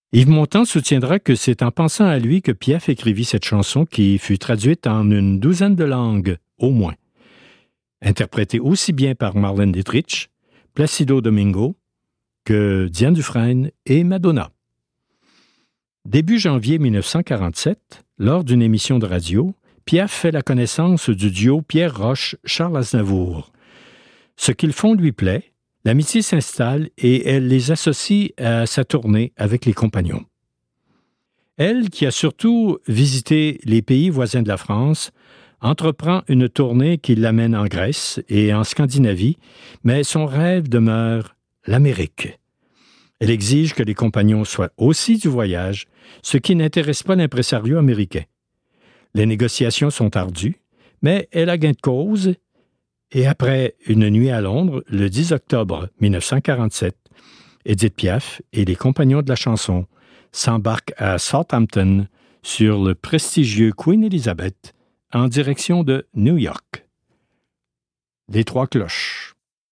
Yves Montand soutiendra que c'est en pensant à lui que Piaf écrivit cette chanson qui fut traduite en une douzaine de langues, au moins. Interprétée aussi bien par Marlène Dietrich, Placido Domingo, que Diane Dufresne et Madonna. Début janvier 1947, lors d'une émission de radio, Piaf fait la connaissance du duo Pierre Roche-Charles Aznavour. Ce qu'ils font lui plaît, l'amitié s'installe et elle les associe à sa tournée avec les Compagnons. Elle, qui a surtout visité les pays voisins de la France, entreprend une tournée qui l'amène en Grèce et en Scandinavie, mais son rêve demeure l'Amérique. Elle exige que les Compagnons soient aussi du voyage, ce qui n'intéresse pas l'impresario américain. Les négociations sont ardues, mais elle a gain de cause, et après une nuit à Londres, le 10 octobre 1947, Édith Piaf et les Compagnons de la chanson s'embarquent à Southampton sur le prestigieux Queen Elizabeth en direction de New York. Les Trois Cloches.